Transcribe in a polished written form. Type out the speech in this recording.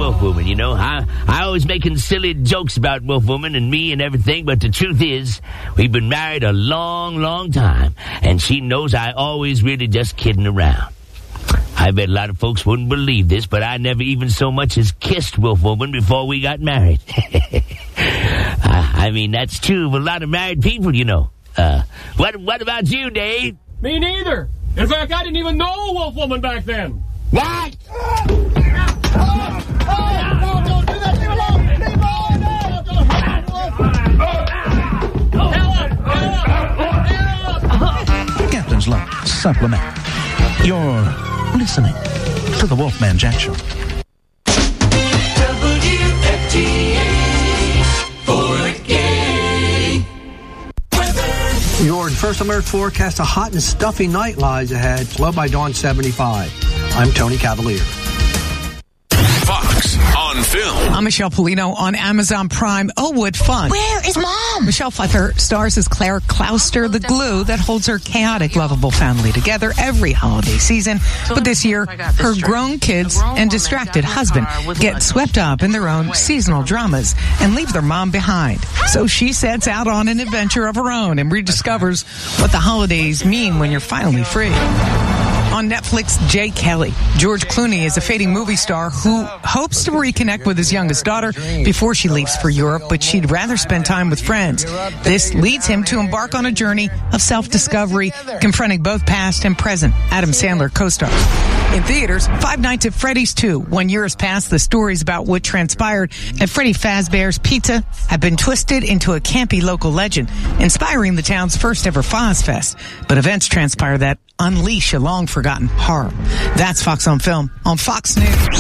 Wolf Woman, you know. I always making silly jokes about Wolf Woman and me and everything, but the truth is, we've been married a long, long time, and she knows I always really just kidding around. I bet a lot of folks wouldn't believe this, but I never even so much as kissed Wolf Woman before we got married. I mean, that's true of a lot of married people, you know. What about you, Dave? Me neither. In fact, I didn't even know Wolf Woman back then. What? Don't do that. Leave alone. Captain's Log Supplement. You're listening to the Wolfman Jack Show. Your First Alert forecast, a hot and stuffy night lies ahead. Low by dawn 75. I'm Tony Cavalier. Fox on Film. I'm Michelle Polino on Amazon Prime. Oh, what fun. Where is Mom? Michelle Pfeiffer stars as Claire Clouster, the glue that holds her chaotic, lovable family together every holiday season. But this year, her grown kids and distracted husband get swept up in their own seasonal dramas and leave their mom behind. So she sets out on an adventure of her own and rediscovers what the holidays mean when you're finally free. On Netflix, Jay Kelly. George Clooney is a fading movie star who hopes to reconnect with his youngest daughter before she leaves for Europe, but she'd rather spend time with friends. This leads him to embark on a journey of self-discovery, confronting both past and present Adam Sandler co-stars. In theaters, Five Nights at Freddy's 2. 1 year has passed. The stories about what transpired at Freddy Fazbear's Pizza have been twisted into a campy local legend, inspiring the town's first ever Foz Fest. But events transpire that unleash a long-forgotten horror. That's Fox on Film on Fox News.